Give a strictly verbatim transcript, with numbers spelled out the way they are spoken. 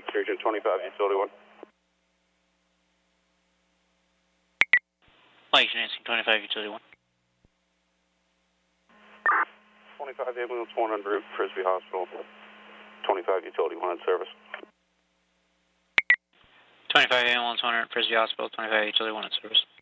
Region twenty-five, Utility one. Mike Nancy, twenty-five, Utility one. twenty-five, ambulance one en route, Frisbee Hospital. twenty-five, Utility one in service. twenty-five, ambulance one, Frisbee Hospital, twenty-five, Utility one in service.